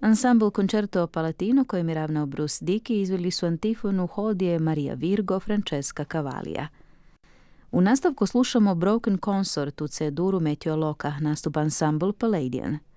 Ansambl Concerto Palatino, kojem je ravnao Bruce Dickey, izveli su antifonu Hodije Maria Virgo Francesca Cavaglia. U nastavku slušamo Broken Consort u C-duru Meteor Loca, nastupa ansambl Palladian.